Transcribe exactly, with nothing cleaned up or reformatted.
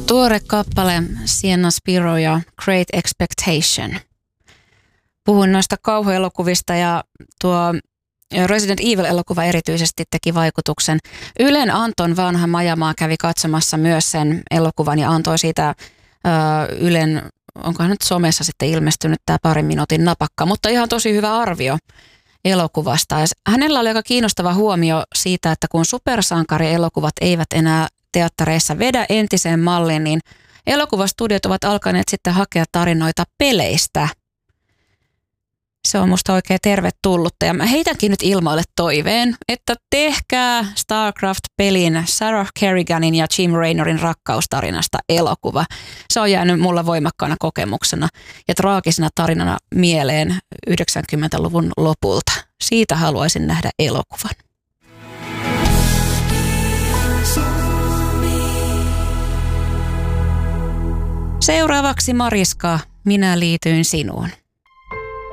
Tuore kappale Sienna Spiro ja Great Expectation. Puhuin noista kauhuelokuvista ja tuo Resident Evil-elokuva erityisesti teki vaikutuksen. Ylen Anton vanha Majamaa kävi katsomassa myös sen elokuvan ja antoi siitä ö, Ylen, onkohan nyt somessa sitten ilmestynyt tämä parin minuutin napakka, mutta ihan tosi hyvä arvio elokuvasta. Ja hänellä oli aika kiinnostava huomio siitä, että kun supersankarielokuvat eivät enää teattereissa vedä entiseen malliin, niin elokuvastudiot ovat alkaneet sitten hakea tarinoita peleistä. Se on musta oikein tervetullutta ja mä heitänkin nyt ilmoille toiveen, että tehkää StarCraft-pelin Sarah Kerriganin ja Jim Raynorin rakkaustarinasta elokuva. Se on jäänyt mulla voimakkaana kokemuksena ja traagisena tarinana mieleen yhdeksänkymmentäluvun lopulta. Siitä haluaisin nähdä elokuvan. Seuraavaksi Mariska, minä liityin sinuun.